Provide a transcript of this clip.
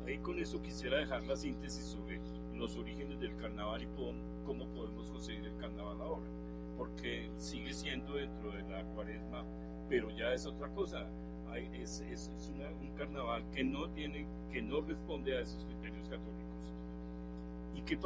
ahí con eso quisiera dejar la síntesis sobre los orígenes del carnaval y cómo podemos conseguir el carnaval ahora, porque sigue siendo dentro de la cuaresma, pero ya es otra cosa. Es un carnaval que no responde a esos criterios católicos.